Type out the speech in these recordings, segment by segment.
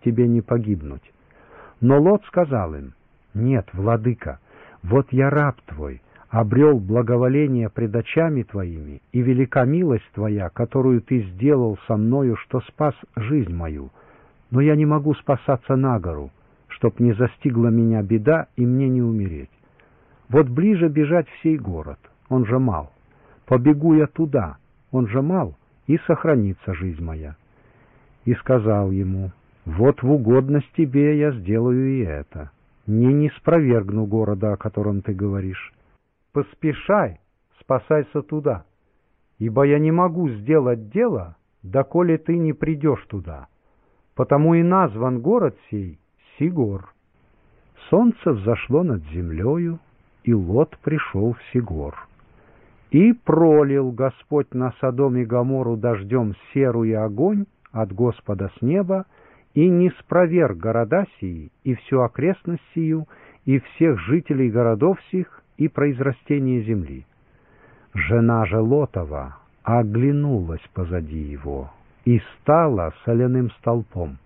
тебе не погибнуть. Но Лот сказал им: «Нет, владыка, вот я раб твой, обрел благоволение пред очами твоими, и велика милость твоя, которую ты сделал со мною, что спас жизнь мою. Но я не могу спасаться на гору, чтоб не застигла меня беда и мне не умереть. Вот ближе бежать в сей город, он же мал. Побегу я туда, он же мал, и сохранится жизнь моя». И сказал ему: «Вот в угодность тебе я сделаю и это. Не спровергну города, о котором ты говоришь. Поспешай, спасайся туда, ибо я не могу сделать дело, доколе ты не придешь туда. Потому и назван город сей Сигор». Солнце взошло над землею, и Лот пришел в Сигор. И пролил Господь на Содом и Гоморру дождем серу и огонь от Господа с неба, и не спроверг города сии, и всю окрестность сию, и всех жителей городов сих, и произрастение земли. Жена же Лотова оглянулась позади его и стала соляным столпом.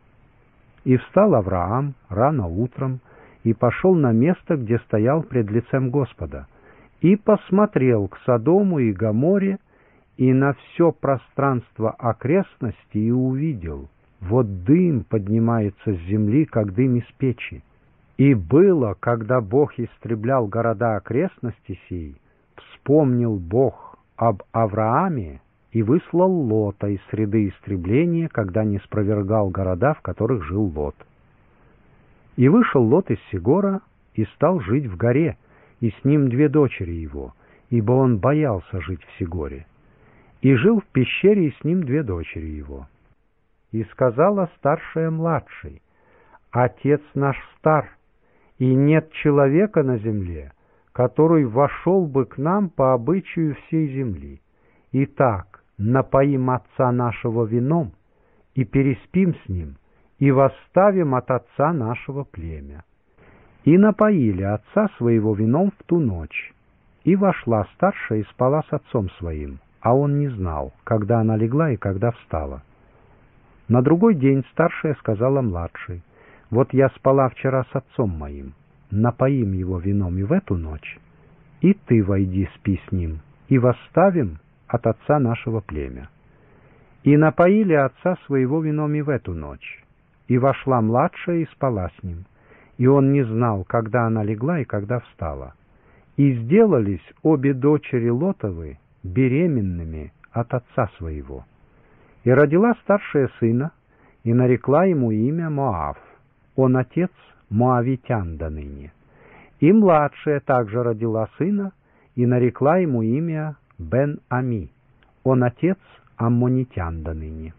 И встал Авраам рано утром и пошел на место, где стоял пред лицем Господа, и посмотрел к Содому и Гоморре и на все пространство окрестности, и увидел: вот дым поднимается с земли, как дым из печи. И было, когда Бог истреблял города окрестности сей, вспомнил Бог об Аврааме и выслал Лота из среды истребления, когда не спровергал города, в которых жил Лот. И вышел Лот из Сигора и стал жить в горе, и с ним 2 дочери его, ибо он боялся жить в Сигоре. И жил в пещере, и с ним 2 дочери его. И сказала старшая младшей: «Отец наш стар, и нет человека на земле, который вошел бы к нам по обычаю всей земли. Итак, напоим отца нашего вином, и переспим с ним, и восставим от отца нашего племя». И напоили отца своего вином в ту ночь. И вошла старшая и спала с отцом своим, а он не знал, когда она легла и когда встала. На другой день старшая сказала младшей: «Вот я спала вчера с отцом моим, напоим его вином и в эту ночь, и ты войди, спи с ним, и восставим от отца нашего племя». И напоили отца своего вином и в эту ночь. И вошла младшая и спала с ним, и он не знал, когда она легла и когда встала. И сделались обе дочери Лотовы беременными от отца своего. И родила старшая сына, и нарекла ему имя Моав. Он отец моавитян доныне. И младшая также родила сына, и нарекла ему имя Бен-Ами. Он отец аммонитян доныне.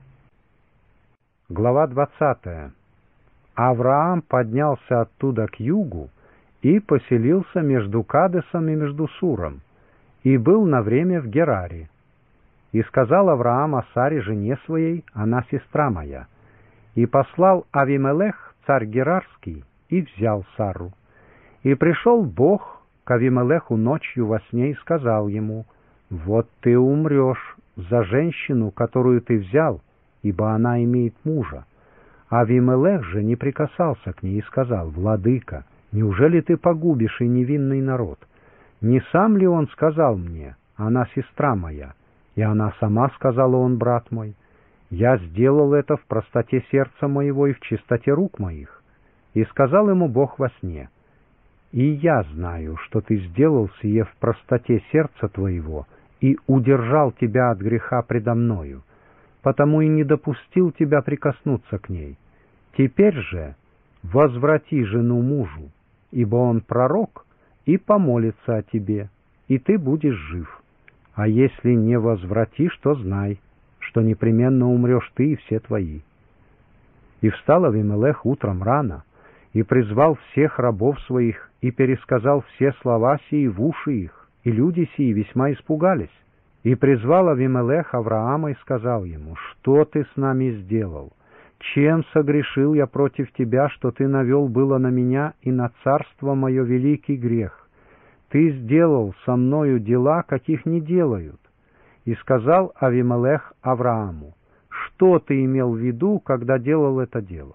Глава 20. Авраам поднялся оттуда к югу и поселился между Кадесом и между Суром, и был на время в Гераре. И сказал Авраам о Саре, жене своей: «Она сестра моя». И послал Авимелех, царь Герарский, и взял Сару. И пришел Бог к Авимелеху ночью во сне и сказал ему: «Вот ты умрешь за женщину, которую ты взял, ибо она имеет мужа». Авимелех же не прикасался к ней и сказал: «Владыка, неужели ты погубишь и невинный народ? Не сам ли он сказал мне: она сестра моя? И она сама сказала: он брат мой. Я сделал это в простоте сердца моего и в чистоте рук моих». И сказал ему Бог во сне: «И я знаю, что ты сделал сие в простоте сердца твоего и удержал тебя от греха предо мною, потому и не допустил тебя прикоснуться к ней. Теперь же возврати жену мужу, ибо он пророк, и помолится о тебе, и ты будешь жив. А если не возвратишь, то знай, что непременно умрешь ты и все твои». И встал Авимелех утром рано, и призвал всех рабов своих, и пересказал все слова сии в уши их, и люди сии весьма испугались. И призвал Авимелех Авраама и сказал ему: «Что ты с нами сделал? Чем согрешил я против тебя, что ты навел было на меня и на царство мое великий грех? Ты сделал со мною дела, каких не делают». И сказал Авимелех Аврааму: «Что ты имел в виду, когда делал это дело?»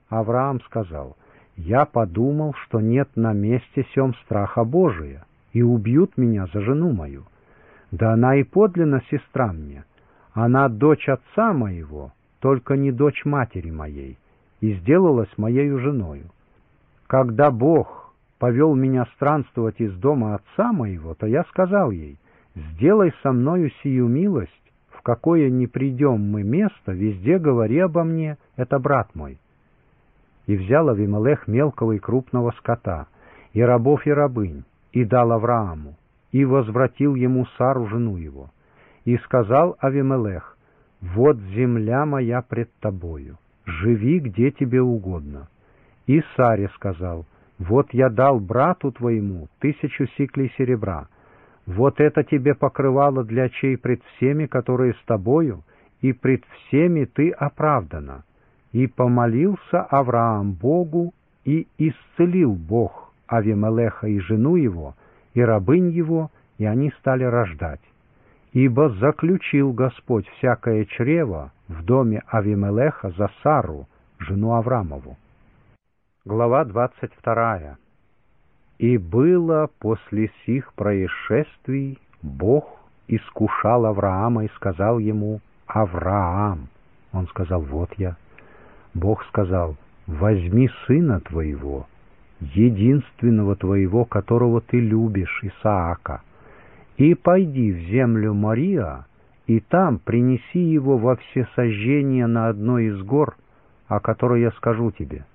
Авраам сказал: «Я подумал, что нет на месте сем страха Божия, и убьют меня за жену мою. Да она и подлинно сестра мне, она дочь отца моего, только не дочь матери моей, и сделалась моею женою. Когда Бог повел меня странствовать из дома отца моего, то я сказал ей: сделай со мною сию милость, в какое не придем мы место, везде говори обо мне, это брат мой». И взял Авимелех мелкого и крупного скота, и рабов и рабынь, и дал Аврааму, и возвратил ему Сару, жену его. И сказал Авимелех: «Вот земля моя пред тобою, живи где тебе угодно». И Саре сказал: «Вот я дал брату твоему 1000 сиклей серебра, вот это тебе покрывало для очей пред всеми, которые с тобою, и пред всеми ты оправдана». И помолился Авраам Богу, и исцелил Бог Авимелеха и жену его, и рабынь его, и они стали рождать. Ибо заключил Господь всякое чрево в доме Авимелеха за Сару, жену Авраамову. Глава 22. «И было после сих происшествий, Бог искушал Авраама и сказал ему: Авраам. Он сказал: вот я. Бог сказал: возьми сына твоего, единственного твоего, которого ты любишь, Исаака, и пойди в землю Мория, и там принеси его во всесожжение на одной из гор, о которой я скажу тебе.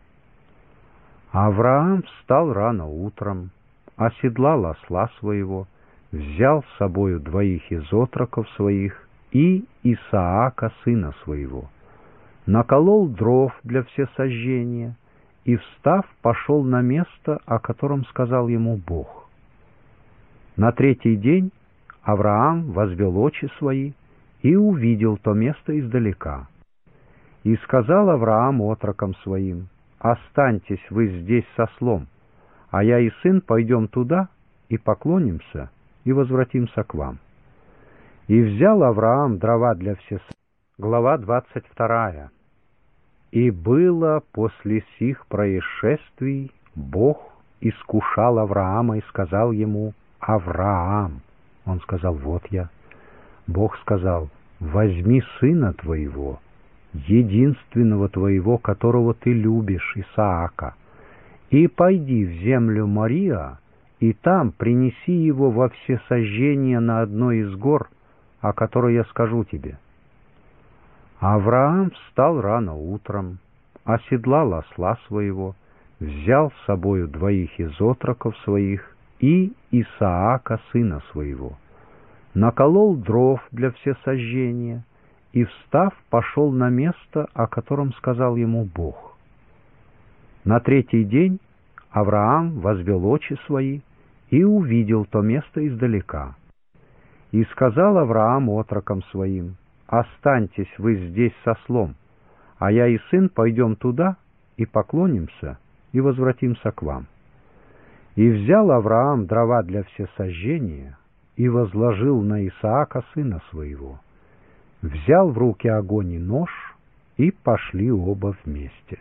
Авраам встал рано утром, оседлал осла своего, взял с собою 2 из отроков своих и Исаака, сына своего, наколол дров для всесожжения и, встав, пошел на место, о котором сказал ему Бог. На 3-й день Авраам возвел очи свои и увидел то место издалека. И сказал Авраам отрокам своим: останьтесь вы здесь со ослом, а я и сын пойдем туда и поклонимся, и возвратимся к вам. И взял Авраам дрова для всесожжения. Глава 22. «И было после сих происшествий, Бог искушал Авраама и сказал ему: Авраам. Он сказал: вот я. Бог сказал: возьми сына твоего, единственного твоего, которого ты любишь, Исаака, и пойди в землю Мория, и там принеси его во всесожжение на одной из гор, о которой я скажу тебе. Авраам встал рано утром, оседлал осла своего, взял с собою 2 из отроков своих и Исаака, сына своего, наколол дров для всесожжения и, встав, пошел на место, о котором сказал ему Бог. На 3-й день Авраам возвел очи свои и увидел то место издалека. И сказал Авраам отрокам своим: останьтесь вы здесь со ослом, а я и сын пойдем туда и поклонимся, и возвратимся к вам. И взял Авраам дрова для всесожжения и возложил на Исаака, сына своего, взял в руки огонь и нож, и пошли оба вместе.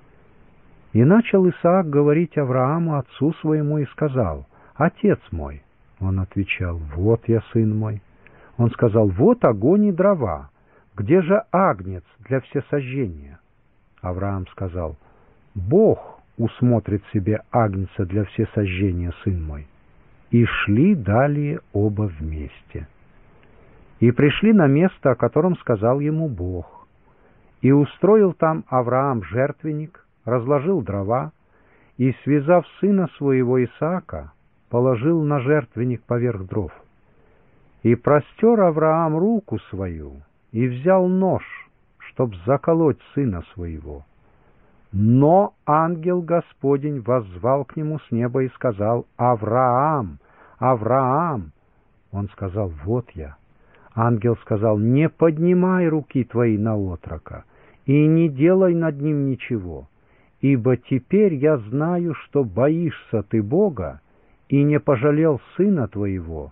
И начал Исаак говорить Аврааму, отцу своему, и сказал: отец мой. Он отвечал: вот я, сын мой. Он сказал: вот огонь и дрова, где же агнец для всесожжения? Авраам сказал: Бог усмотрит себе агнца для всесожжения, сын мой. И шли далее оба вместе. И пришли на место, о котором сказал ему Бог. И устроил там Авраам жертвенник, разложил дрова, и, связав сына своего Исаака, положил на жертвенник поверх дров. И простер Авраам руку свою, и взял нож, чтоб заколоть сына своего. Но ангел Господень воззвал к нему с неба и сказал: Авраам, Авраам. Он сказал: вот я. Ангел сказал: не поднимай руки твои на отрока, и не делай над ним ничего, ибо теперь я знаю, что боишься ты Бога, и не пожалел сына твоего,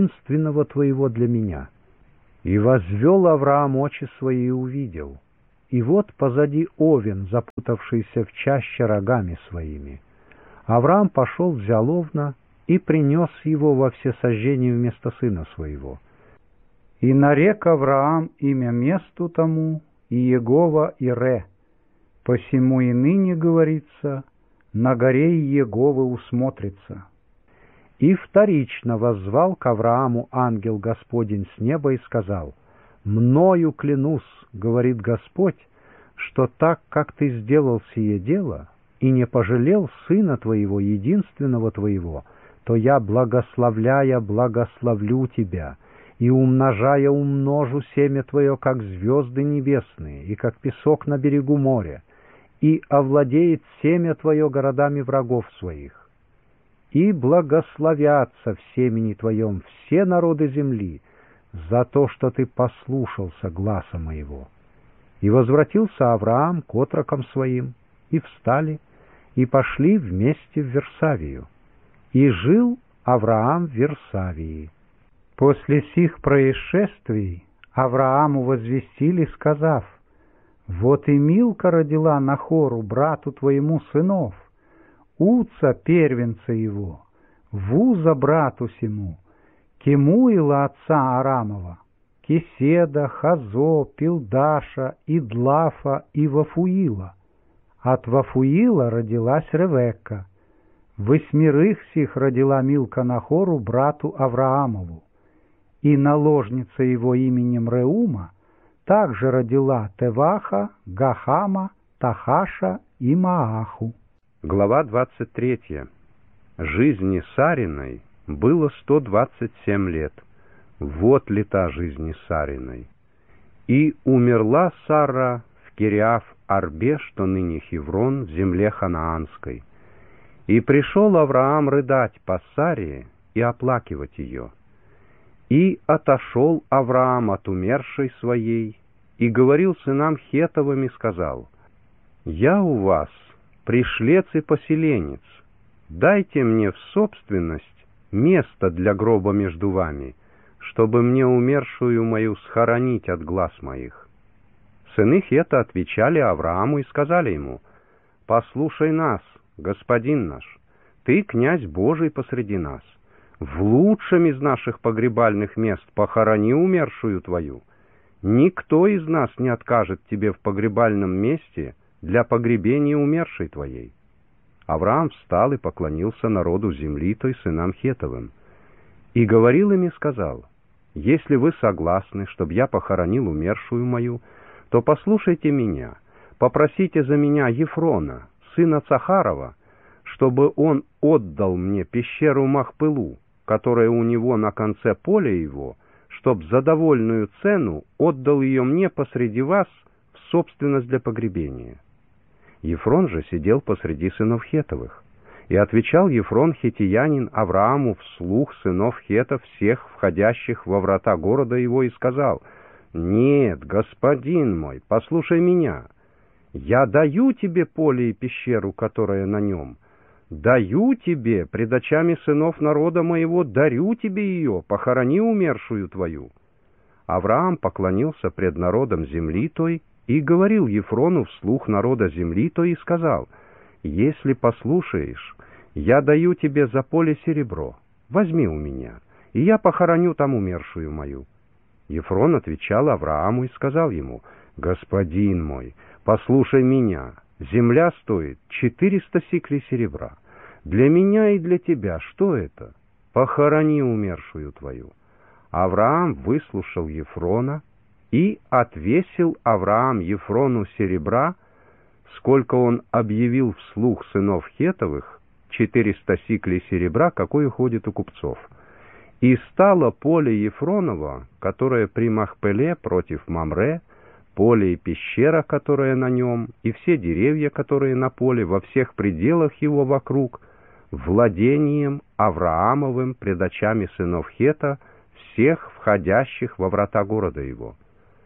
единственного твоего для меня. И возвел Авраам очи свои и увидел, и вот позади овен, запутавшийся в чаще рогами своими. Авраам пошел, взял овна и принес его во всесожжение вместо сына своего. И нарек Авраам имя месту тому Иегова Ире, посему и ныне говорится, на горе Иеговы усмотрится. И вторично воззвал к Аврааму ангел Господень с неба и сказал: «Мною клянусь, говорит Господь, что так, как ты сделал сие дело и не пожалел сына твоего, единственного твоего, то я, благословляя, благословлю тебя, и умножая умножу семя твое, как звезды небесные, и как песок на берегу моря, и овладеет семя твое городами врагов своих. И благословятся в семени твоем все народы земли за то, что ты послушался гласа моего». И возвратился Авраам к отрокам своим, и встали, и пошли вместе в Версавию. И жил Авраам в Версавии. После сих происшествий Аврааму возвестили, сказав: «Вот и Милка родила Нахору, брату твоему, сынов, Уца, первенца его, Вуза, брату сему, Кемуила, отца Арамова, Кеседа, Хазо, Пилдаша, Идлафа и Вафуила. От Вафуила родилась Ревекка. Восьмерых сих родила Милка Нахору, брату Авраамову. И наложница его именем Реума также родила Теваха, Гахама, Тахаша и Мааху». Глава 23. Жизни Сариной было 127 лет. Вот лета жизни Сариной. И умерла Сара в Кириаф-Арбе, что ныне Хеврон, в земле ханаанской. И пришел Авраам рыдать по Саре и оплакивать ее. И отошел Авраам от умершей своей, и говорил сынам Хеттовым и сказал: «Я у вас пришлец и поселенец, дайте мне в собственность место для гроба между вами, чтобы мне умершую мою схоронить от глаз моих». Сыны Хетта отвечали Аврааму и сказали ему: «Послушай нас, господин наш, ты князь Божий посреди нас. В лучшем из наших погребальных мест похорони умершую твою. Никто из нас не откажет тебе в погребальном месте для погребения умершей твоей». Авраам встал и поклонился народу земли той, сынам Хеттовым, и говорил им и сказал: «Если вы согласны, чтобы я похоронил умершую мою, то послушайте меня, попросите за меня Ефрона, сына Цахарова, чтобы он отдал мне пещеру Махпелу, которая у него на конце поля его, чтоб за довольную цену отдал ее мне посреди вас в собственность для погребения». Ефрон же сидел посреди сынов Хеттовых. И отвечал Ефрон хиттиянин Аврааму вслух сынов Хетта, всех входящих во врата города его, и сказал: «Нет, господин мой, послушай меня. Я даю тебе поле и пещеру, которая на нем. Даю тебе, пред очами сынов народа моего, дарю тебе ее, похорони умершую твою». Авраам поклонился пред народом земли той и говорил Ефрону вслух народа земли той и сказал: «Если послушаешь, я даю тебе за поле серебро, возьми у меня, и я похороню там умершую мою». Ефрон отвечал Аврааму и сказал ему: «Господин мой, послушай меня, земля стоит 400 сиклей серебра. Для меня и для тебя что это? Похорони умершую твою». Авраам выслушал Ефрона, и отвесил Авраам Ефрону серебра, сколько он объявил вслух сынов Хеттовых, 400 сиклей серебра, какое ходит у купцов. И стало поле Ефронова, которое при Махпеле против Мамре, поле и пещера, которая на нем, и все деревья, которые на поле, во всех пределах его вокруг, владением Авраамовым пред очами сынов Хетта, всех входящих во врата города его.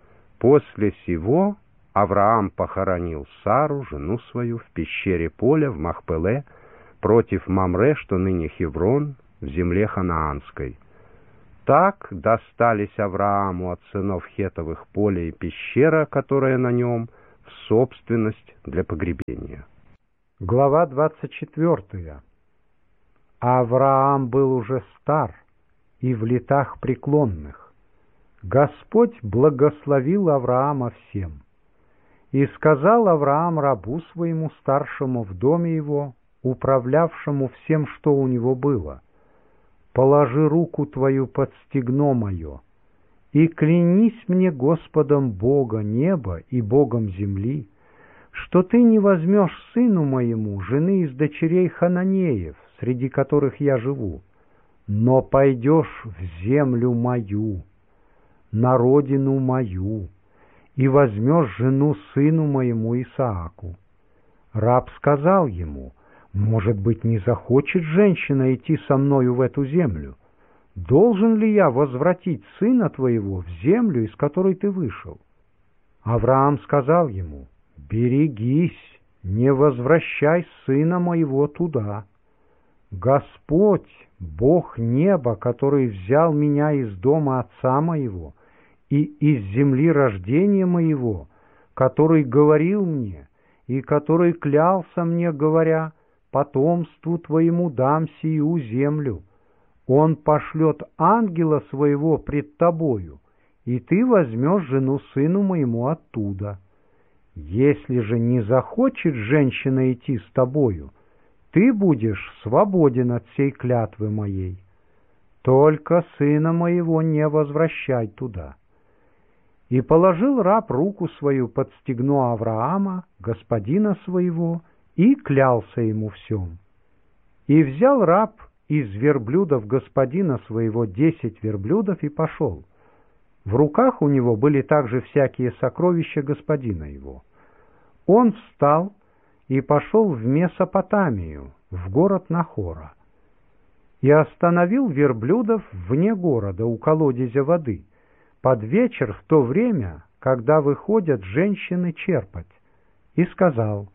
После сего Авраам похоронил Сару, жену свою, в пещере поля в Махпеле против Мамре, что ныне Хеврон, в земле ханаанской. Так достались Аврааму от сынов Хеттовых поле и пещера, которая на нем, в собственность для погребения. Глава 24. Авраам был уже стар и в летах преклонных. Господь благословил Авраама всем. И сказал Авраам рабу своему старшему в доме его, управлявшему всем, что у него было: «Положи руку твою под стегно мое, и клянись мне Господом Бога неба и Богом земли, что ты не возьмешь сыну моему жены из дочерей Хананеев, среди которых я живу, но пойдешь в землю мою, на родину мою, и возьмешь жену сыну моему Исааку». Раб сказал ему: «Может быть, не захочет женщина идти со мною в эту землю? Должен ли я возвратить сына твоего в землю, из которой ты вышел?» Авраам сказал ему: «Берегись, не возвращай сына моего туда. Господь, Бог неба, который взял меня из дома отца моего и из земли рождения моего, который говорил мне и который клялся мне, говоря: потомству твоему дам сию землю, Он пошлет ангела своего пред тобою, и ты возьмешь жену сыну моему оттуда. Если же не захочет женщина идти с тобою, ты будешь свободен от сей клятвы моей. Только сына моего не возвращай туда». И положил раб руку свою под стегно Авраама, господина своего, и клялся ему всем. И взял раб из верблюдов господина своего 10 верблюдов и пошел. В руках у него были также всякие сокровища господина его. Он встал и пошел в Месопотамию, в город Нахора, и остановил верблюдов вне города у колодезя воды, под вечер в то время, когда выходят женщины черпать, и сказал: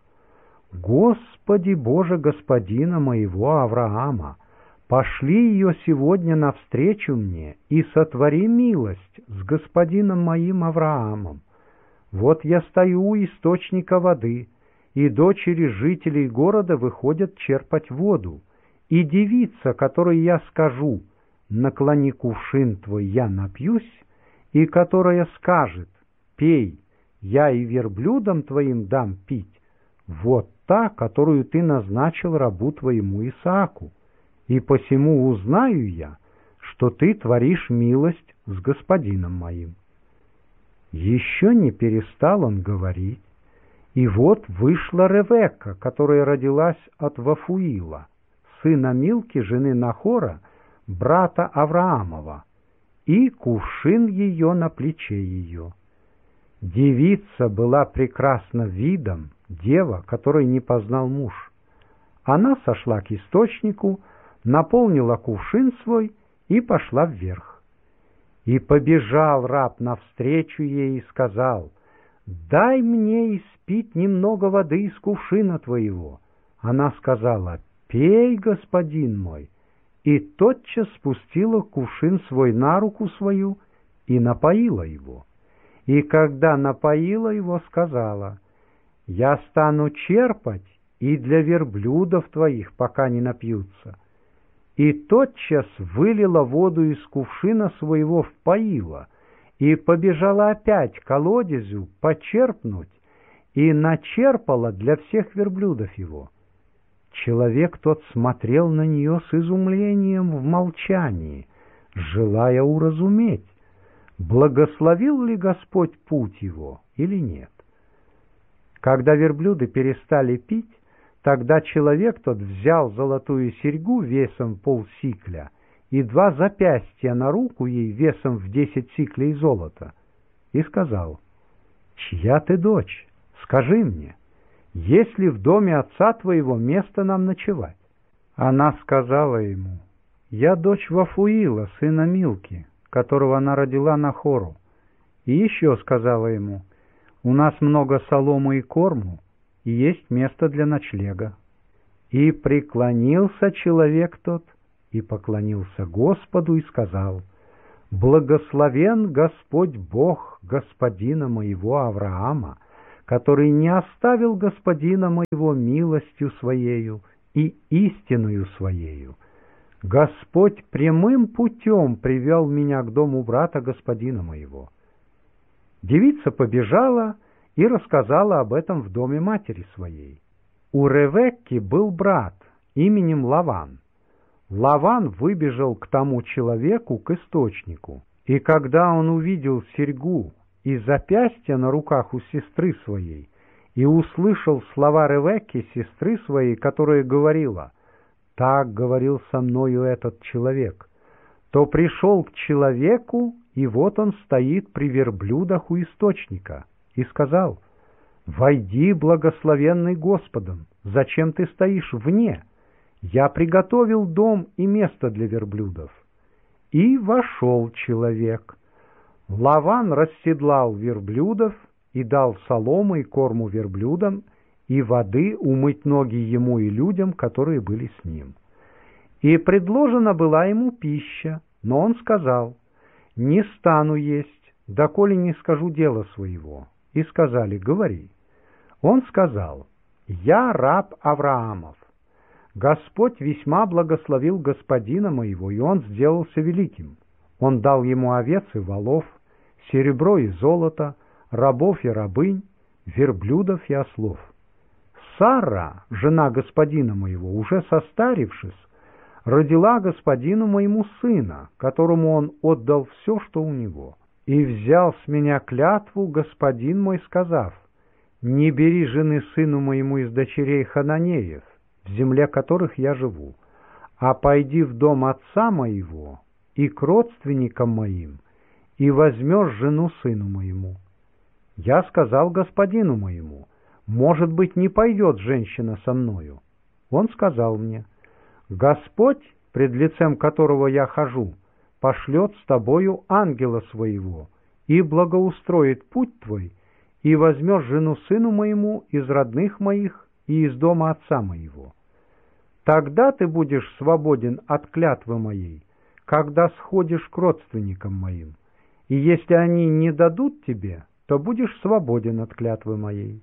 «Господи Боже господина моего Авраама, пошли ее сегодня навстречу мне и сотвори милость с господином моим Авраамом. Вот я стою у источника воды, и дочери жителей города выходят черпать воду, и девица, которой я скажу: наклони кувшин твой, я напьюсь, и которая скажет: пей, я и верблюдам твоим дам пить, вот та, которую ты назначил рабу твоему Исааку, и посему узнаю я, что ты творишь милость с господином моим». Еще не перестал он говорить, и вот вышла Ревекка, которая родилась от Вафуила, сына Милки, жены Нахора, брата Авраамова, и кувшин ее на плече ее. Девица была прекрасна видом, дева, которой не познал муж. Она сошла к источнику, наполнила кувшин свой и пошла вверх. И побежал раб навстречу ей и сказал: «Дай мне испить немного воды из кувшина твоего». Она сказала: «Пей, господин мой», и тотчас спустила кувшин свой на руку свою и напоила его. И когда напоила его, сказала: «Я стану черпать и для верблюдов твоих, пока не напьются». И тотчас вылила воду из кувшина своего в поило, и побежала опять к колодезю почерпнуть, и начерпала для всех верблюдов его. Человек тот смотрел на нее с изумлением в молчании, желая уразуметь, благословил ли Господь путь его или нет. Когда верблюды перестали пить, тогда человек тот взял золотую серьгу весом полсикля и 2 запястья на руку ей весом в 10 сиклей золота и сказал: «Чья ты дочь? Скажи мне, есть ли в доме отца твоего место нам ночевать?» Она сказала ему: «Я дочь Вафуила, сына Милки, которого она родила Нахору». И еще сказала ему: «У нас много соломы и корму, и есть место для ночлега». И преклонился человек тот, и поклонился Господу, и сказал: «Благословен Господь Бог господина моего Авраама, который не оставил господина моего милостью своею и истиною своею. Господь прямым путем привел меня к дому брата господина моего». Девица побежала и рассказала об этом в доме матери своей. У Ревекки был брат именем Лаван. Лаван выбежал к тому человеку, к источнику, и когда он увидел серьгу и запястье на руках у сестры своей, и услышал слова Ревекки, сестры своей, которая говорила: «Так говорил со мною этот человек», то пришел к человеку, и вот он стоит при верблюдах у источника, и сказал: «Войди, благословенный Господом, зачем ты стоишь вне? Я приготовил дом и место для верблюдов». И вошел человек. Лаван расседлал верблюдов и дал соломы и корму верблюдам, и воды умыть ноги ему и людям, которые были с ним. И предложена была ему пища, но он сказал: «Не стану есть, доколе не скажу дела своего». И сказали: «Говори». Он сказал: «Я раб Авраамов. Господь весьма благословил господина моего, и он сделался великим. Он дал ему овец и волов, серебро и золото, рабов и рабынь, верблюдов и ослов. Сара, жена господина моего, уже состарившись, родила господину моему сына, которому он отдал все, что у него. И взял с меня клятву господин мой, сказав: не бери жены сыну моему из дочерей Хананеев, в земле которых я живу, а пойди в дом отца моего и к родственникам моим, и возьмешь жену сыну моему. Я сказал господину моему: может быть, не пойдет женщина со мною. Он сказал мне: Господь, пред лицем которого я хожу, пошлет с тобою ангела своего и благоустроит путь твой, и возьмешь жену сыну моему из родных моих и из дома отца моего. Тогда ты будешь свободен от клятвы моей, когда сходишь к родственникам моим, и если они не дадут тебе, то будешь свободен от клятвы моей.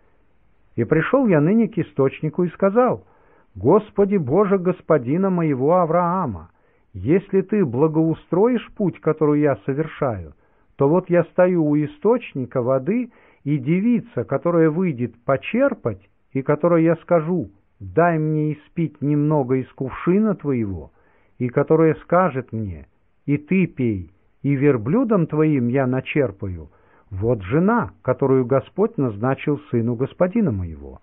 И пришел я ныне к источнику и сказал: Господи Боже господина моего Авраама, если ты благоустроишь путь, который я совершаю, то вот я стою у источника воды, и девица, которая выйдет почерпать, и которой я скажу: дай мне испить немного из кувшина твоего, и которая скажет мне: и ты пей, и верблюдом твоим я начерпаю, вот жена, которую Господь назначил сыну господина моего.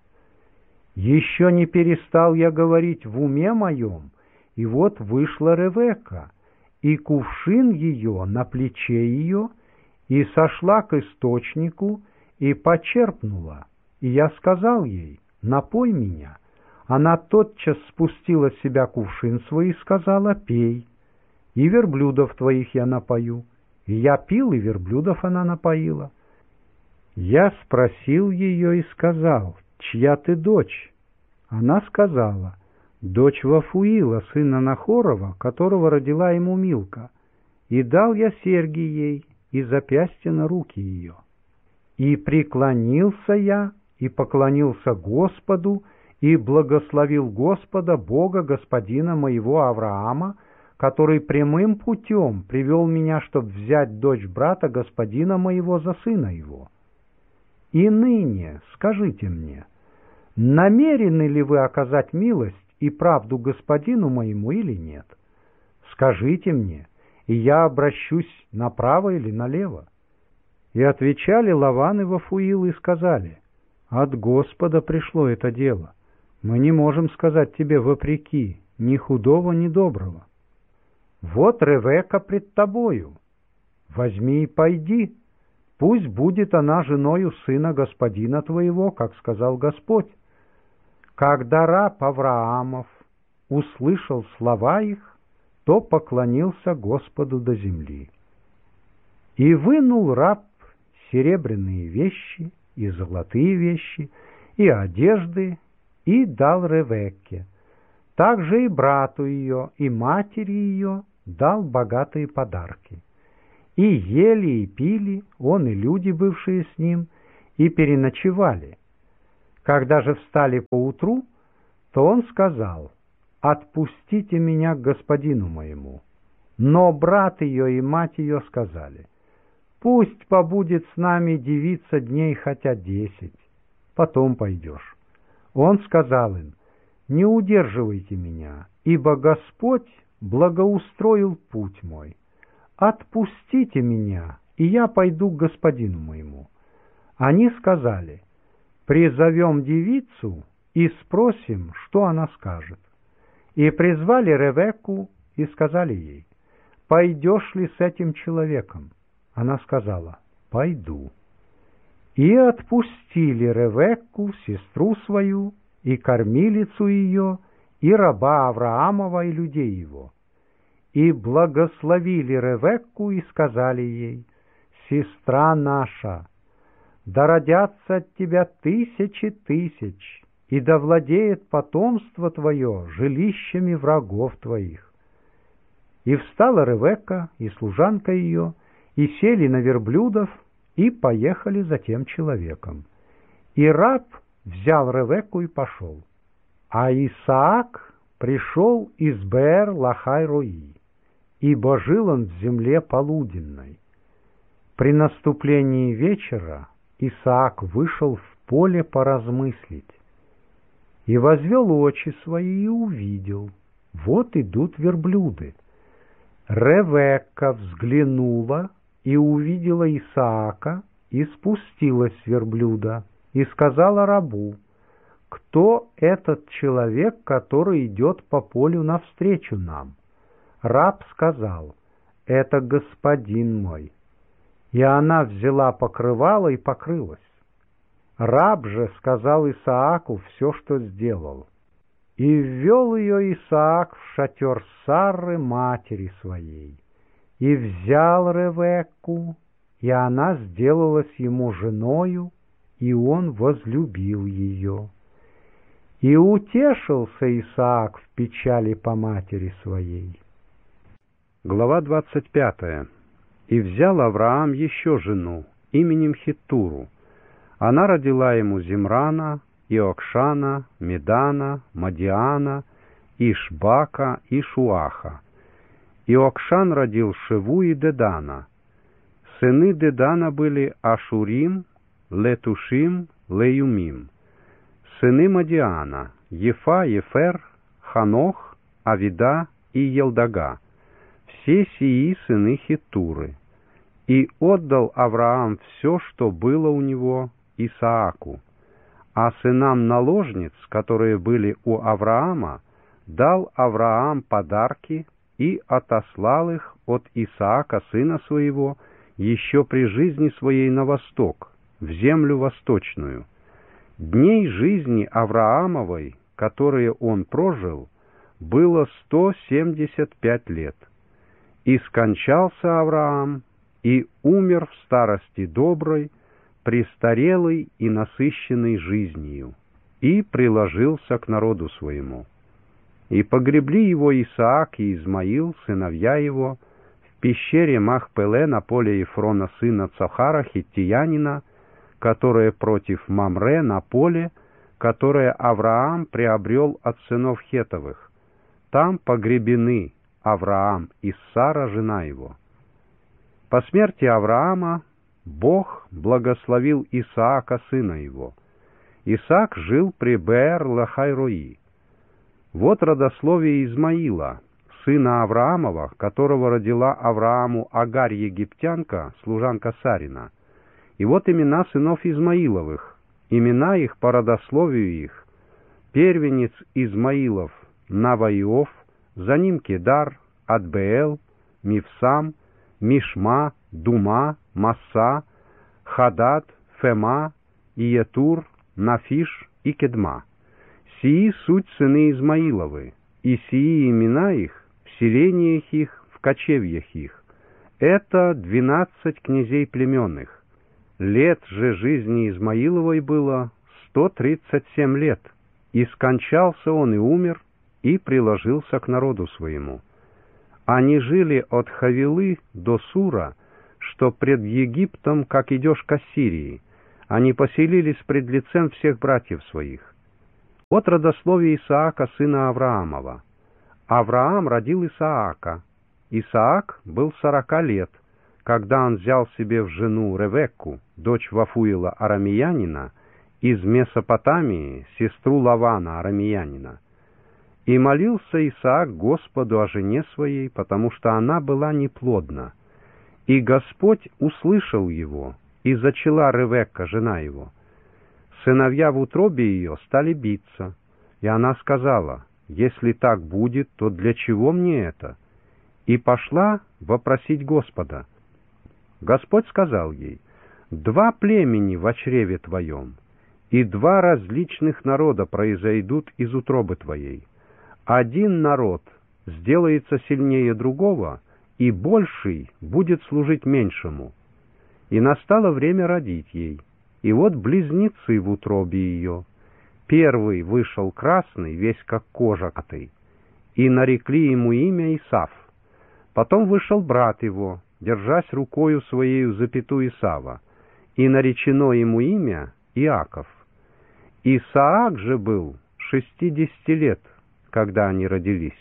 Еще не перестал я говорить в уме моем, и вот вышла Ревекка, и кувшин ее на плече ее, и сошла к источнику, и почерпнула. И я сказал ей: напой меня. Она тотчас спустила с себя кувшин свой и сказала: пей, и верблюдов твоих я напою. И я пил, и верблюдов она напоила. Я спросил ее и сказал: чья ты дочь? Она сказала: дочь Вафуила, сына Нахорова, которого родила ему Милка. И дал я серьги ей и запястье на руки ее. И преклонился я, и поклонился Господу, и благословил Господа, Бога господина моего Авраама, который прямым путем привел меня, чтобы взять дочь брата господина моего за сына его. И ныне скажите мне, намерены ли вы оказать милость и правду господину моему или нет? Скажите мне, и я обращусь направо или налево. И отвечали Лаван и Вафуил и сказали: от Господа пришло это дело. Мы не можем сказать тебе вопреки ни худого, ни доброго. Вот Ревекка пред тобою. Возьми и пойди. Пусть будет она женою сына господина твоего, как сказал Господь. Когда раб Авраамов услышал слова их, то поклонился Господу до земли. И вынул раб серебряные вещи и золотые вещи, и одежды, и дал Ревекке. Также и брату ее, и матери ее дал богатые подарки. И ели, и пили, он и люди, бывшие с ним, и переночевали. Когда же встали поутру, то он сказал: «Отпустите меня к господину моему». Но брат ее и мать ее сказали: «Пусть побудет с нами девица дней хотя 10, потом пойдешь». Он сказал им: «Не удерживайте меня, ибо Господь благоустроил путь мой. Отпустите меня, и я пойду к господину моему». Они сказали: «Призовем девицу и спросим, что она скажет». И призвали Ревекку и сказали ей: «Пойдешь ли с этим человеком?» Она сказала: «Пойду». И отпустили Ревекку, сестру свою, и кормилицу ее, и раба Авраамова, и людей его. И благословили Ревекку и сказали ей: «Сестра наша, да родятся от тебя тысячи тысяч, и да владеет потомство твое жилищами врагов твоих». И встала Ревекка и служанка ее, и сели на верблюдов, и поехали за тем человеком. И раб взял Ревекку и пошел. А Исаак пришел из Беэр-Лахай-Рои, ибо жил он в земле полуденной. При наступлении вечера Исаак вышел в поле поразмыслить, и возвел очи свои и увидел: вот идут верблюды. Ревекка взглянула и увидела Исаака, и спустилась с верблюда, и сказала рабу: «Кто этот человек, который идет по полю навстречу нам?» Раб сказал: «Это господин мой». И она взяла покрывало и покрылась. Раб же сказал Исааку все, что сделал. И ввел ее Исаак в шатер Сарры, матери своей, и взял Ревекку, и она сделалась ему женою, и он возлюбил ее. И утешился Исаак в печали по матери своей. Глава 25. И взял Авраам еще жену именем Хеттуру. Она родила ему Зимрана, Иокшана, Медана, Мадиана, Ишбака и Шуаха. Иокшан родил Шеву и Дедана. Сыны Дедана были Ашурим, Летушим, Леюмим. Сыны Мадиана — Ефа, Ефер, Ханох, Авида и Елдага. Все сии сыны Хеттуры. И отдал Авраам все, что было у него, Исааку. А сынам наложниц, которые были у Авраама, дал Авраам подарки и отослал их от Исаака, сына своего, еще при жизни своей на восток, в землю восточную. Дней жизни Авраамовой, которые он прожил, было 175 лет. И скончался Авраам, и умер в старости доброй, престарелый и насыщенный жизнью, и приложился к народу своему. И погребли его Исаак и Измаил, сыновья его, в пещере Махпеле на поле Ефрона сына Цохара, хиттиянина, которое против Мамре на поле, которое Авраам приобрел от сынов Хетовых. Там погребены Авраам и Сара, жена его. По смерти Авраама Бог благословил Исаака, сына его. Исаак жил при Беэр-Лахай-Рои. Вот родословие Измаила, сына Авраамова, которого родила Аврааму Агарь египтянка, служанка Сарина. И вот имена сынов Измаиловых, имена их по родословию их. Первенец Измаилов — Наваиов, за ним Кедар, Адбеэл, Мивсам, Мишма, Дума, Масса, Хадад, Фема, Иетур, Нафиш и Кедма. Сии суть сыны Измаиловы, и сии имена их в селениях их, в кочевьях их. Это 12 князей племенных. Лет же жизни Измаиловой было 137 лет, и скончался он и умер, и приложился к народу своему. Они жили от Хавилы до Сура, что пред Египтом, как идешь к Ассирии. Они поселились пред лицем всех братьев своих. Вот родословие Исаака, сына Авраамова. Авраам родил Исаака. Исаак был 40 лет, когда он взял себе в жену Ревекку, дочь Вафуила арамеянина, из Месопотамии, сестру Лавана арамеянина. И молился Исаак Господу о жене своей, потому что она была неплодна. И Господь услышал его, и зачала Ревекка, жена его. Сыновья в утробе ее стали биться, и она сказала: «Если так будет, то для чего мне это?» И пошла вопросить Господа. Господь сказал ей: «Два племени во чреве твоем, и два различных народа произойдут из утробы твоей. Один народ сделается сильнее другого, и больший будет служить меньшему». И настало время родить ей. И вот близнецы в утробе ее. Первый вышел красный, весь как кожа коты, и нарекли ему имя Исав. Потом вышел брат его, держась рукою своею за пяту Исава, и наречено ему имя Иаков. Исаак же был 60 лет, когда они родились.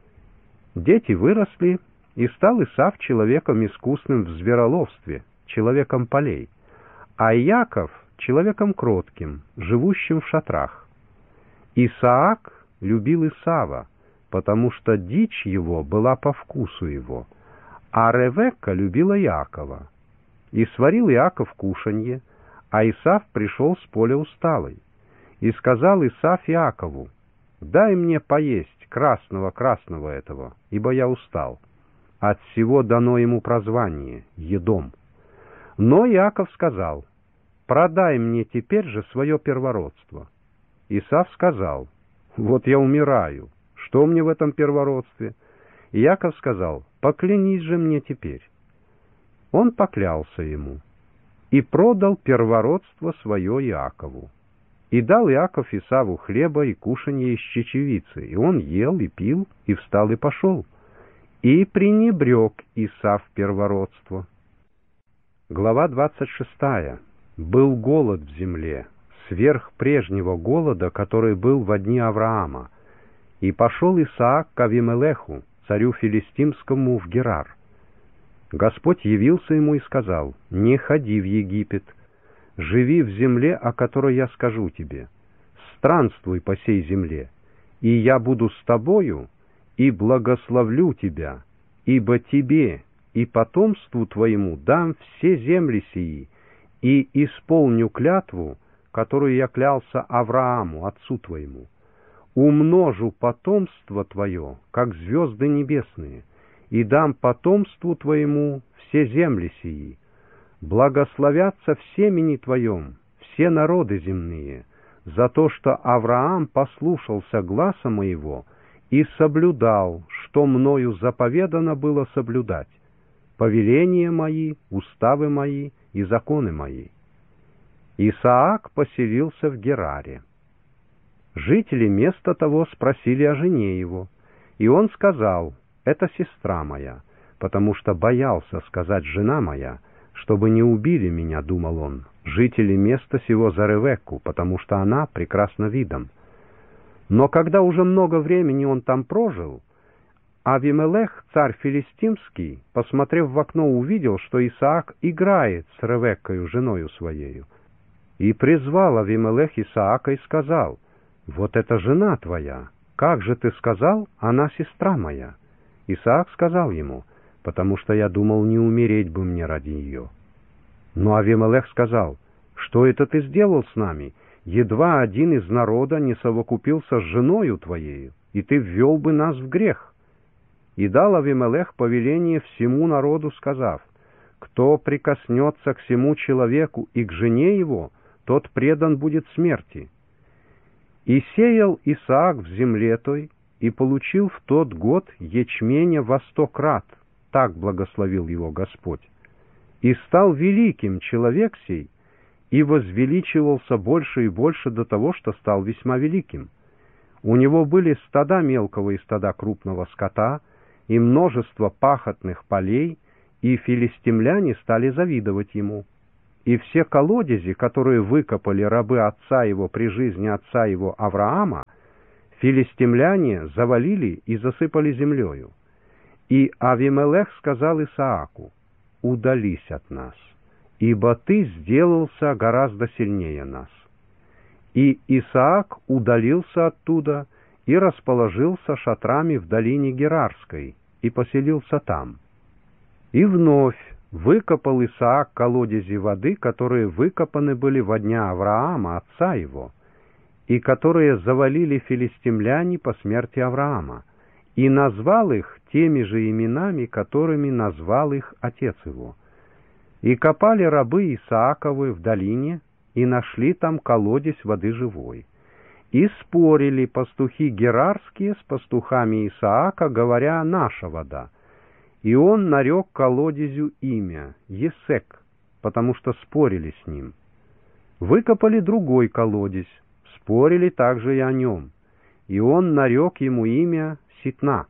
Дети выросли, и стал Исав человеком искусным в звероловстве, человеком полей, а Иаков — человеком кротким, живущим в шатрах. Исаак любил Исава, потому что дичь его была по вкусу его, а Ревекка любила Иакова. И сварил Иаков кушанье, а Исав пришел с поля усталый. И сказал Исав Иакову: «Дай мне поесть красного этого, ибо я устал». От всего дано ему прозвание Едом. Но Иаков сказал: «Продай мне теперь же свое первородство». Исав сказал: «Вот я умираю, что мне в этом первородстве?» Иаков сказал: «Поклянись же мне теперь». Он поклялся ему и продал первородство свое Иакову. И дал Иаков Исаву хлеба и кушанье из чечевицы, и он ел и пил, и встал и пошел. И пренебрег Исав первородство. Глава 26. Был голод в земле, сверх прежнего голода, который был во дни Авраама. И пошел Исаак к Авимелеху, царю филистимскому, в Герар. Господь явился ему и сказал: «Не ходи в Египет, живи в земле, о которой я скажу тебе. Странствуй по сей земле, и я буду с тобою, и благословлю тебя, ибо тебе и потомству твоему дам все земли сии, и исполню клятву, которую я клялся Аврааму, отцу твоему. Умножу потомство твое, как звезды небесные, и дам потомству твоему все земли сии. Благословятся в семени твоем все народы земные, за то, что Авраам послушался гласа моего и соблюдал, что мною заповедано было соблюдать, повеления мои, уставы мои и законы мои». Исаак поселился в Гераре. Жители места того спросили о жене его, и он сказал: «Это сестра моя», потому что боялся сказать «жена моя», чтобы не убили меня, думал он, жители места сего за Ревекку, потому что она прекрасна видом. Но когда уже много времени он там прожил, Авимелех, царь филистимский, посмотрев в окно, увидел, что Исаак играет с Ревеккою, женою своею. И призвал Авимелех Исаака и сказал: «Вот это жена твоя, как же ты сказал, она сестра моя?» Исаак сказал ему: «Потому что я думал, не умереть бы мне ради ее». Но Авимелех сказал: «Что это ты сделал с нами? Едва один из народа не совокупился с женою твоею, и ты ввел бы нас в грех». И дал Авимелех повеление всему народу, сказав: «Кто прикоснется к сему человеку и к жене его, тот предан будет смерти». И сеял Исаак в земле той, и получил в тот год ячменя во 100 крат, так благословил его Господь. И стал великим человек сей, и возвеличивался больше и больше до того, что стал весьма великим. У него были стада мелкого и стада крупного скота, и множество пахотных полей, и филистимляне стали завидовать ему. и все колодези, которые выкопали рабы отца его при жизни отца его Авраама, филистимляне завалили и засыпали землею. И Авимелех сказал Исааку: «Удались от нас, ибо ты сделался гораздо сильнее нас». И Исаак удалился оттуда и расположился шатрами в долине Герарской и поселился там. И вновь выкопал Исаак колодези воды, которые выкопаны были во дня Авраама, отца его, и которые завалили филистимляне по смерти Авраама, и назвал их теми же именами, которыми назвал их отец его. И копали рабы Исааковы в долине, и нашли там колодезь воды живой. И спорили пастухи герарские с пастухами Исаака, говоря: «Наша вода». И он нарек колодезю имя Есек, потому что спорили с ним. Выкопали другой колодезь, спорили также и о нем, и он нарек ему имя Ситна.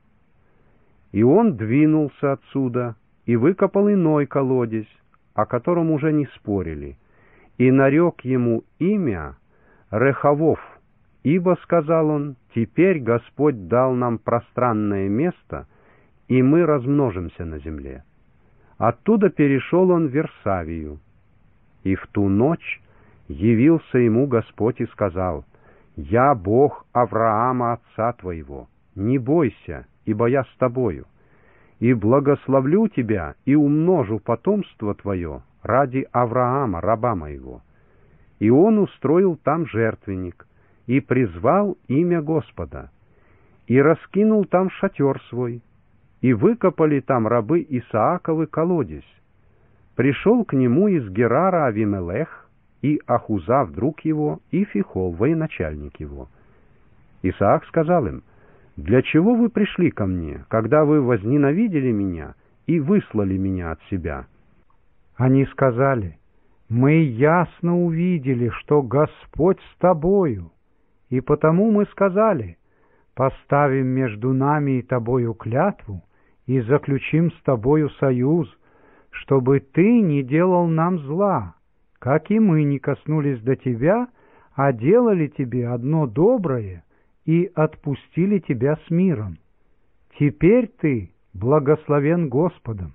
И он двинулся отсюда и выкопал иной колодезь, о котором уже не спорили, и нарек ему имя Рехавов, ибо, сказал он, теперь Господь дал нам пространное место, и мы размножимся на земле. Оттуда перешел он в Версавию. И в ту ночь явился ему Господь и сказал: «Я Бог Авраама, отца твоего, не бойся, ибо я с тобою, и благословлю тебя, и умножу потомство твое ради Авраама, раба моего». И он устроил там жертвенник, и призвал имя Господа, и раскинул там шатер свой, и выкопали там рабы Исааковы колодезь. Пришел к нему из Герара Авимелех, и Ахузав, друг его, и Фихол, военачальник его. Исаак сказал им: «Для чего вы пришли ко мне, когда вы возненавидели меня и выслали меня от себя?» Они сказали: «Мы ясно увидели, что Господь с тобою, и потому мы сказали: поставим между нами и тобою клятву, и заключим с тобою союз, чтобы ты не делал нам зла, как и мы не коснулись до тебя, а делали тебе одно доброе и отпустили тебя с миром. Теперь ты благословен Господом».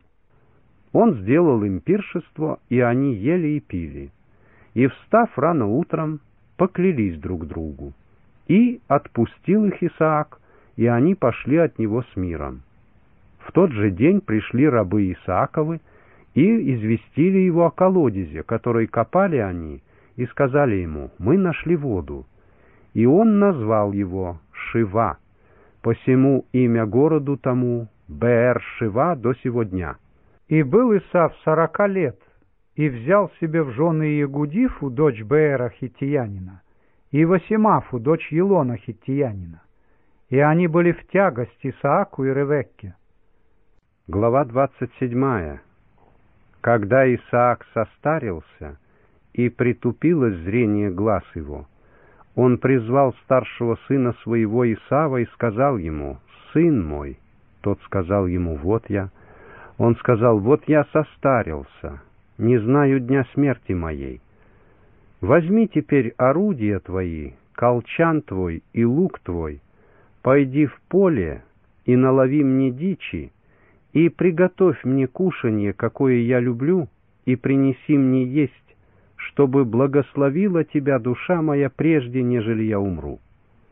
Он сделал им пиршество, и они ели и пили. И, встав рано утром, поклялись друг другу. И отпустил их Исаак, и они пошли от него с миром. В тот же день пришли рабы Исааковы и известили его о колодезе, который копали они, и сказали ему: «Мы нашли воду». И он назвал его Шива, посему имя городу тому Беэр-Шива до сего дня. И был Исав 40 лет, и взял себе в жены Егудифу, дочь Беэра хиттиянина, и Васимафу, дочь Елона хиттиянина. И они были в тягость Исааку и Ревекке. Глава 27. Когда Исаак состарился, и притупилось зрение глаз его, он призвал старшего сына своего Исава и сказал ему: «Сын мой». Тот сказал ему: «Вот я». Он сказал: «Вот я состарился, не знаю дня смерти моей. Возьми теперь орудия твои, колчан твой и лук твой, пойди в поле и налови мне дичи, и приготовь мне кушанье, какое я люблю, и принеси мне есть, чтобы благословила тебя душа моя прежде, нежели я умру».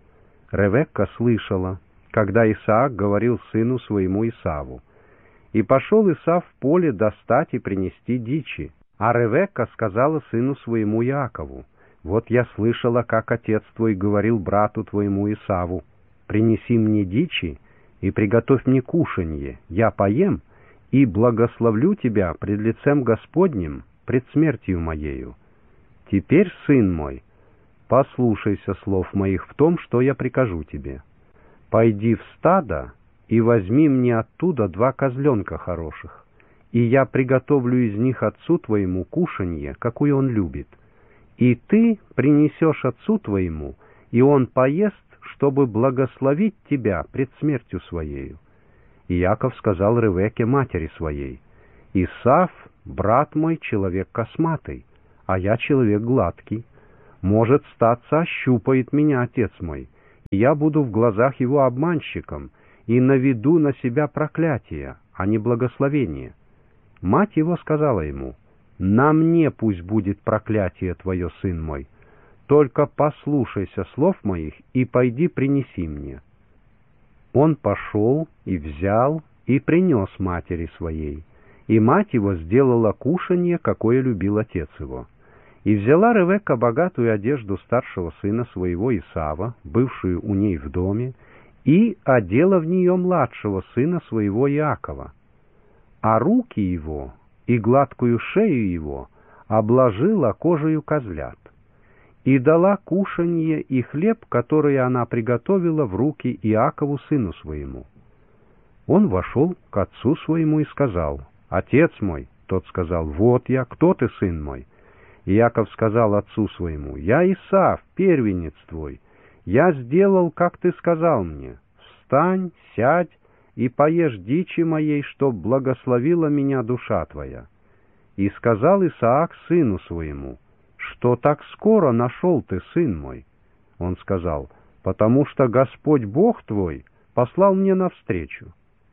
Ревекка слышала, когда Исаак говорил сыну своему Исаву. И пошел Исав в поле достать и принести дичи. А Ревекка сказала сыну своему Якову: «Вот я слышала, как отец твой говорил брату твоему Исаву: принеси мне дичи и приготовь мне кушанье, я поем и благословлю тебя пред лицем Господним, пред смертью моею. Теперь, сын мой, послушайся слов моих в том, что я прикажу тебе. Пойди в стадо и возьми мне оттуда 2 козленка хороших, и я приготовлю из них отцу твоему кушанье, какое он любит. И ты принесешь отцу твоему, и он поест, чтобы благословить тебя пред смертью своею». И Яков сказал Ревекке, матери своей: «Исав, брат мой, человек косматый, а я человек гладкий. Может, статься, ощупает меня отец мой, и я буду в глазах его обманщиком, и наведу на себя проклятие, а не благословение». Мать его сказала ему: «На мне пусть будет проклятие твое, сын мой, только послушайся слов моих и пойди принеси мне». Он пошел и взял и принес матери своей, и мать его сделала кушанье, какое любил отец его. И взяла Ревекка богатую одежду старшего сына своего Исава, бывшую у ней в доме, и одела в нее младшего сына своего Иакова, а руки его и гладкую шею его обложила кожею козлят, и дала кушанье и хлеб, который она приготовила, в руки Иакову сыну своему. Он вошел к отцу своему и сказал: «Отец мой». Тот сказал: «Вот я, кто ты, сын мой?» Иаков сказал отцу своему: «Я Исав, первенец твой. Я сделал, как ты сказал мне. Встань, сядь и поешь дичи моей, чтоб благословила меня душа твоя». И сказал Исаак сыну своему: «Что так скоро нашел ты, сын мой?» Он сказал: «Потому что Господь Бог твой послал мне навстречу».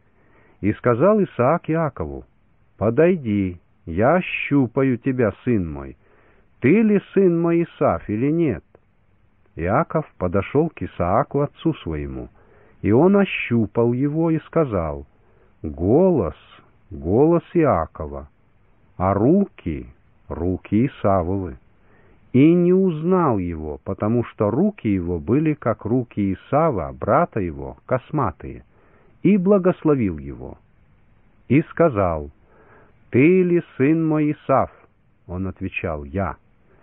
И сказал Исаак Иакову: «Подойди, я ощупаю тебя, сын мой. Ты ли сын мой Исав или нет?» Иаков подошел к Исааку отцу своему, и он ощупал его и сказал: «Голос, голос Иакова, а руки, руки Исавовы». И не узнал его, потому что руки его были, как руки Исава, брата его, косматые, и благословил его. И сказал: «Ты ли сын мой Исав?» Он отвечал: «Я».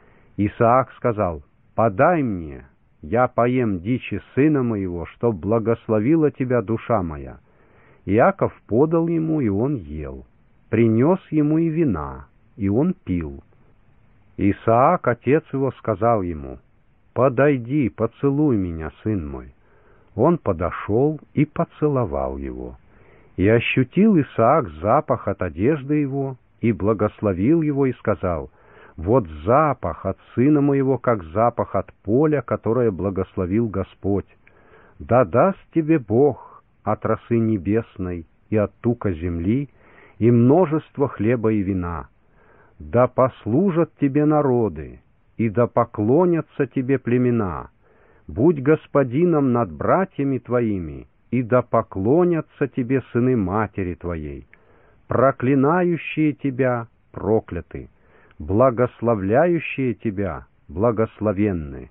Исаак сказал: «Подай мне, я поем дичи сына моего, чтоб благословила тебя душа моя». Иаков подал ему, и он ел. Принес ему и вина, и он пил. Исаак, отец его, сказал ему: «Подойди, поцелуй меня, сын мой». Он подошел и поцеловал его. И ощутил Исаак запах от одежды его, и благословил его, и сказал: «Вот запах от сына моего, как запах от поля, которое благословил Господь. Да даст тебе Бог от росы небесной и от тука земли, и множество хлеба и вина. Да послужат тебе народы, и да поклонятся тебе племена. Будь господином над братьями твоими, и да поклонятся тебе сыны матери твоей. Проклинающие тебя прокляты, благословляющие тебя благословенны».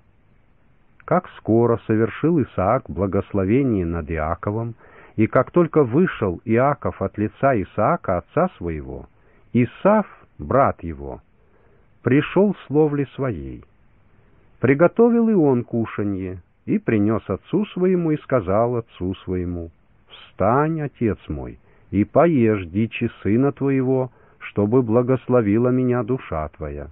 Как скоро совершил Исаак благословение над Иаковом, и как только вышел Иаков от лица Исаака, отца своего, Исав, брат его, пришел с ловли своей. Приготовил и он кушанье, и принес отцу своему, и сказал отцу своему: «Встань, отец мой, и поешь дичи сына твоего, чтобы благословила меня душа твоя».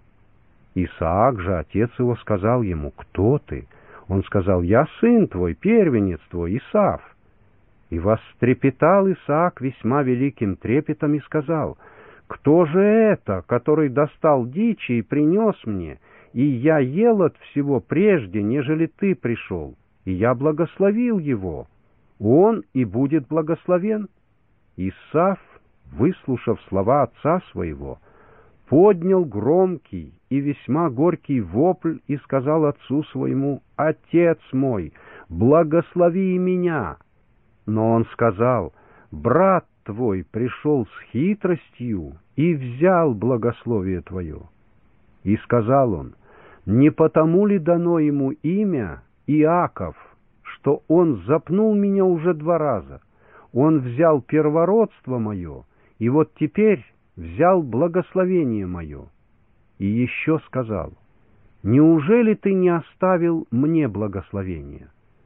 Исаак же, отец его, сказал ему: «Кто ты?» Он сказал: «Я сын твой, первенец твой, Исав». И вострепетал Исаак весьма великим трепетом и сказал: «Кто же это, который достал дичи и принес мне, и я ел от всего прежде, нежели ты пришел, и я благословил его? Он и будет благословен». Исав, выслушав слова отца своего, поднял громкий и весьма горький вопль и сказал отцу своему: «Отец мой, благослови и меня». Но он сказал: «Брат твой пришел с хитростью и взял благословие твое». И сказал он: «Не потому ли дано ему имя Иаков, что он запнул меня уже 2 раза? Он взял первородство мое, и вот теперь взял благословение мое». И еще сказал: «Неужели ты не оставил мне благословения?»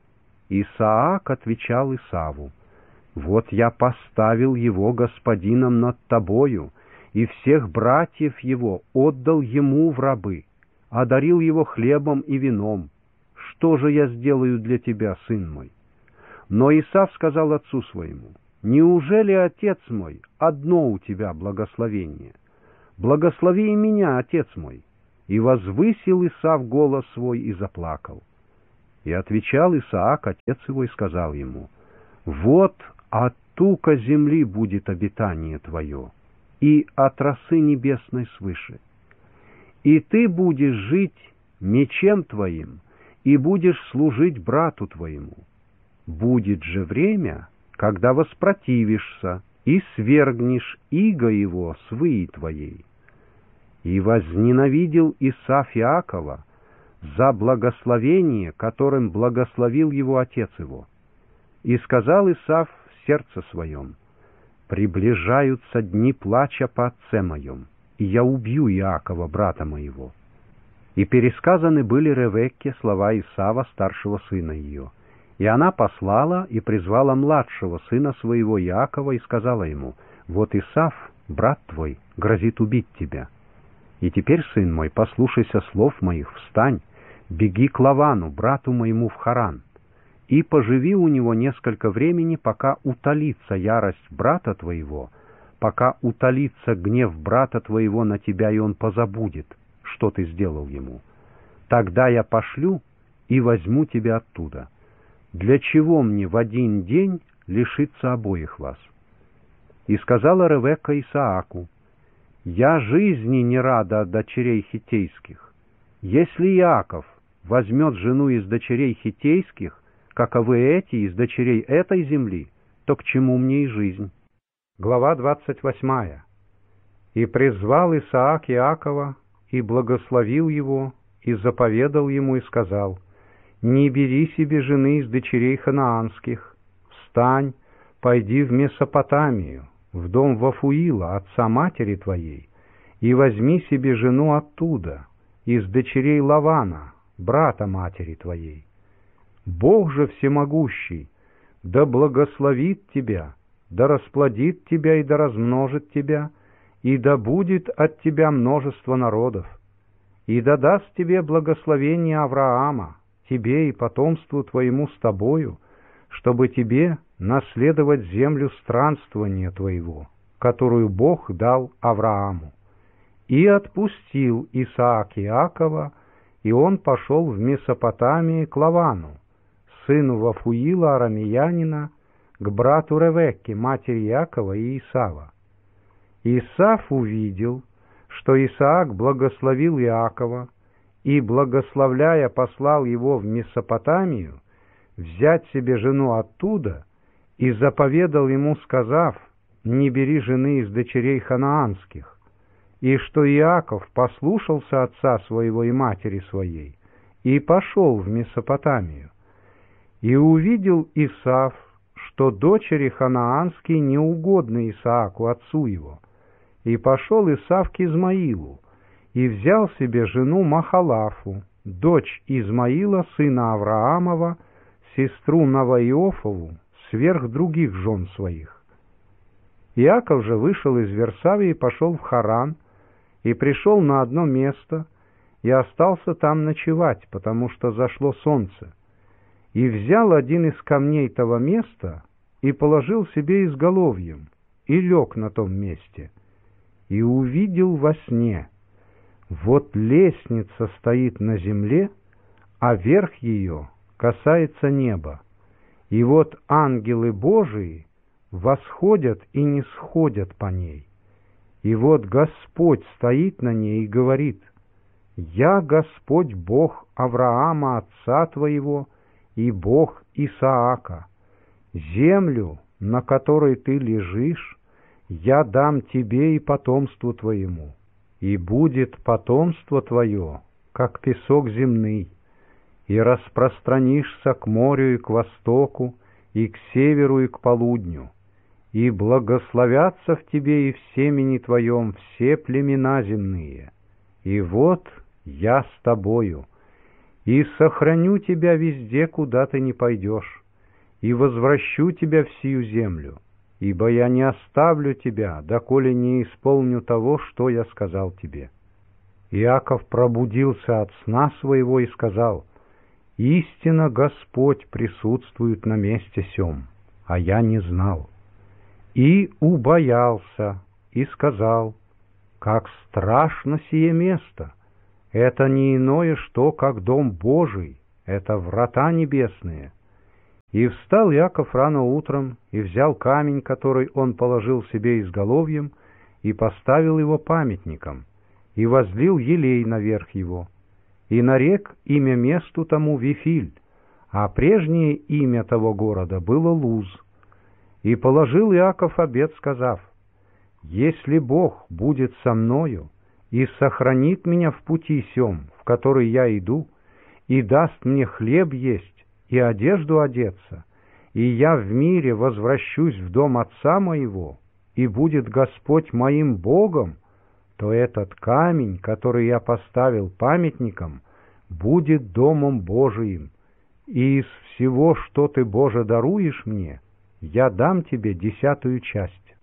Исаак отвечал Исаву: «Вот я поставил его господином над тобою, и всех братьев его отдал ему в рабы, одарил его хлебом и вином. Что же я сделаю для тебя, сын мой?» Но Исав сказал отцу своему: «Неужели, отец мой, одно у тебя благословение? Благослови и меня, отец мой». И возвысил Исав голос свой и заплакал. И отвечал Исаак, отец его, и сказал ему: «Вот от тука земли будет обитание твое, и от росы небесной свыше. И ты будешь жить мечем твоим, и будешь служить брату твоему. Будет же время, когда воспротивишься и свергнешь иго его с выи твоей». И возненавидел Исав Иакова за благословение, которым благословил его отец его. И сказал Исав в сердце своем: «Приближаются дни плача по отце моем, и я убью Иакова, брата моего». И пересказаны были Ревекке слова Исава, старшего сына ее. И она послала и призвала младшего сына своего Иакова и сказала ему: «Вот Исав, брат твой, грозит убить тебя. И теперь, сын мой, послушайся слов моих, встань, беги к Лавану, брату моему, в Харан, и поживи у него несколько времени, пока утолится ярость брата твоего, пока утолится гнев брата твоего на тебя, и он позабудет, что ты сделал ему. Тогда я пошлю и возьму тебя оттуда. Для чего мне в один день лишиться обоих вас?» И сказала Ревекка Исааку: «Я жизни не рада от дочерей хиттейских. Если Иаков возьмет жену из дочерей хиттейских, каковы эти из дочерей этой земли, то к чему мне и жизнь?» Глава 28. «И призвал Исаак Иакова, и благословил его, и заповедал ему, и сказал: не бери себе жены из дочерей ханаанских, встань, пойди в Месопотамию, в дом Вафуила, отца матери твоей, и возьми себе жену оттуда, из дочерей Лавана, брата матери твоей. Бог же всемогущий да благословит тебя, да расплодит тебя и да размножит тебя, и да будет от тебя множество народов, и да даст тебе благословение Авраама, тебе и потомству твоему с тобою, чтобы тебе наследовать землю странствования твоего, которую Бог дал Аврааму. И отпустил Исаак Иакова, и он пошел в Месопотамии к Лавану, сыну Вафуила арамеянина, к брату Ревекке, матери Иакова и Исава. Исав увидел, что Исаак благословил Иакова, и, благословляя, послал его в Месопотамию взять себе жену оттуда, и заповедал ему, сказав: не бери жены из дочерей ханаанских, и что Иаков послушался отца своего и матери своей, и пошел в Месопотамию. И увидел Исав, что дочери ханаанские неугодны Исааку, отцу его, и пошел Исав к Измаилу, и взял себе жену Махалафу, дочь Измаила, сына Авраамова, сестру Наваиофову, сверх других жен своих. Иаков же вышел из Версавии и пошел в Харан, и пришел на одно место, и остался там ночевать, потому что зашло солнце, и взял один из камней того места, и положил себе изголовьем, и лег на том месте, и увидел во сне: вот лестница стоит на земле, а верх ее касается неба, и вот ангелы Божии восходят и не сходят по ней. И вот Господь стоит на ней и говорит: «Я Господь Бог Авраама, отца твоего, и Бог Исаака. Землю, на которой ты лежишь, я дам тебе и потомству твоему, и будет потомство твое, как песок земный, и распространишься к морю и к востоку, и к северу и к полудню, и благословятся в тебе и в семени твоем все племена земные. И вот я с тобою, и сохраню тебя везде, куда ты не пойдешь, и возвращу тебя в сию землю, ибо я не оставлю тебя, доколе не исполню того, что я сказал тебе». Иаков пробудился от сна своего и сказал: «Истинно Господь присутствует на месте сем, а я не знал». И убоялся, и сказал: «Как страшно сие место! Это не иное что, как дом Божий, это врата небесные. И встал Иаков рано утром, и взял камень, который он положил себе изголовьем, и поставил его памятником, и возлил елей наверх его, и нарек имя месту тому Вифиль, а прежнее имя того города было Луз. И положил Иаков обет, сказав: «Если Бог будет со мною и сохранит меня в пути сем, в который я иду, и даст мне хлеб есть и одежду одеться, и я в мире возвращусь в дом отца моего, и будет Господь моим Богом, то этот камень, который я поставил памятником, будет домом Божиим, и из всего, что ты, Боже, даруешь мне, я дам тебе 10 часть».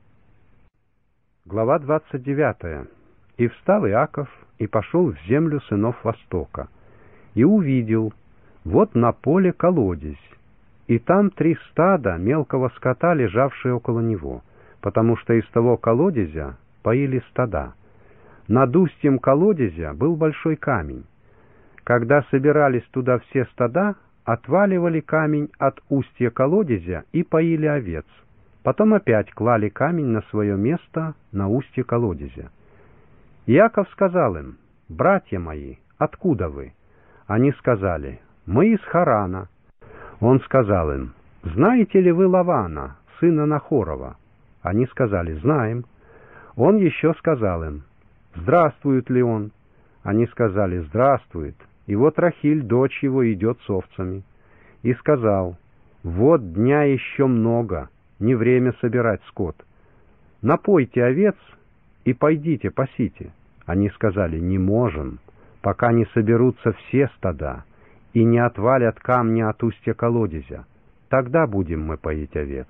Глава 29. «И встал Иаков, и пошел в землю сынов Востока, и увидел, вот на поле колодезь, и там 3 стада мелкого скота, лежавшие около него, потому что из того колодезя поили стада. Над устьем колодезя был большой камень. Когда собирались туда все стада, отваливали камень от устья колодезя и поили овец. Потом опять клали камень на свое место на устье колодезя. Иаков сказал им: «Братья мои, откуда вы?» Они сказали: «Мы из Харана». Он сказал им: «Знаете ли вы Лавана, сына Нахорова?» Они сказали: «Знаем». Он еще сказал им: «Здравствует ли он?» Они сказали: «Здравствует. И вот Рахиль, дочь его, идет с овцами». И сказал: «Вот дня еще много, не время собирать скот. Напойте овец и пойдите пасите». Они сказали: «Не можем, пока не соберутся все стада и не отвалят камни от устья колодезя. Тогда будем мы поить овец».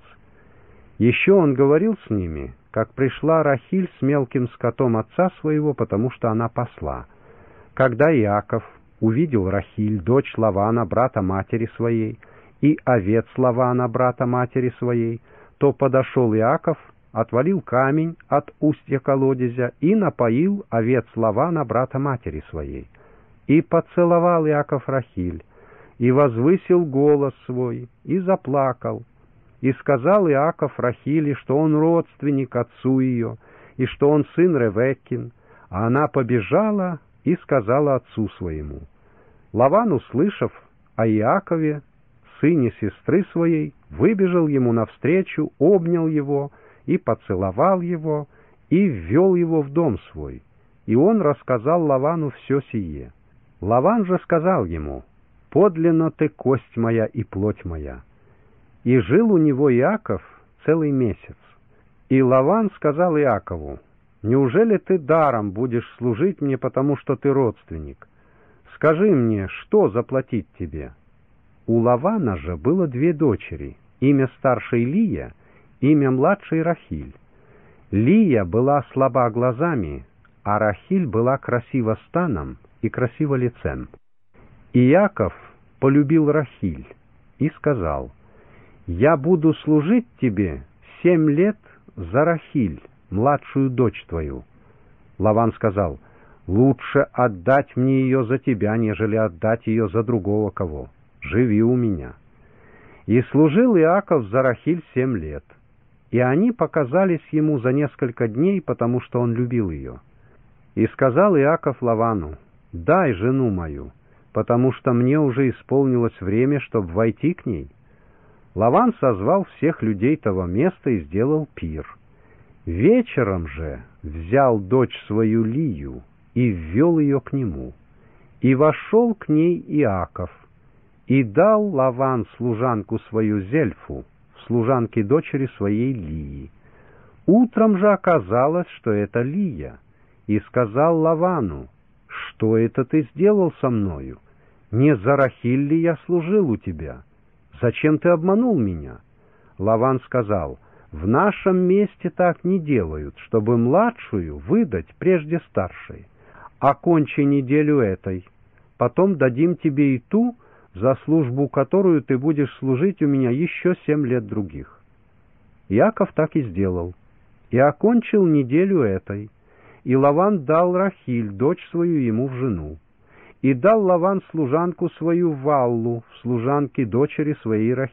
Еще он говорил с ними, как пришла Рахиль с мелким скотом отца своего, потому что она пасла. Когда Иаков увидел Рахиль, дочь Лавана, брата матери своей, и овец Лавана, брата матери своей, то подошел Иаков, отвалил камень от устья колодезя и напоил овец Лавана, брата матери своей. И поцеловал Иаков Рахиль, и возвысил голос свой, и заплакал. И сказал Иаков Рахиле, что он родственник отцу ее, и что он сын Ревеккин, а она побежала и сказала отцу своему. Лаван, услышав о Иакове, сыне сестры своей, выбежал ему навстречу, обнял его и поцеловал его, и ввел его в дом свой. И он рассказал Лавану все сие. Лаван же сказал ему: «Подлинно ты кость моя и плоть моя». И жил у него Иаков целый месяц. И Лаван сказал Иакову: «Неужели ты даром будешь служить мне, потому что ты родственник? Скажи мне, что заплатить тебе?» У Лавана же было 2 дочери, имя старшей Лия, имя младшей Рахиль. Лия была слаба глазами, а Рахиль была красива станом и красива лицем. Иаков полюбил Рахиль и сказал: «Я буду служить тебе 7 лет за Рахиль, младшую дочь твою». Лаван сказал: «Лучше отдать мне ее за тебя, нежели отдать ее за другого кого. Живи у меня». И служил Иаков за Рахиль 7 лет, и они показались ему за несколько дней, потому что он любил ее. И сказал Иаков Лавану: «Дай жену мою, потому что мне уже исполнилось время, чтобы войти к ней». Лаван созвал всех людей того места и сделал пир. Вечером же взял дочь свою Лию и ввел ее к нему. И вошел к ней Иаков, и дал Лаван служанку свою Зельфу, служанке дочери своей Лии. Утром же оказалось, что это Лия, и сказал Лавану: «Что это ты сделал со мною? Не за Рахиль ли я служил у тебя? Зачем ты обманул меня?» Лаван сказал: «В нашем месте так не делают, чтобы младшую выдать прежде старшей. Окончи неделю этой, потом дадим тебе и ту, за службу которую ты будешь служить у меня еще 7 лет других». Иаков так и сделал, и окончил неделю этой, И Лаван дал Рахиль, дочь свою, ему в жену. И дал Лаван служанку свою Валлу, в служанке дочери своей Рахиль.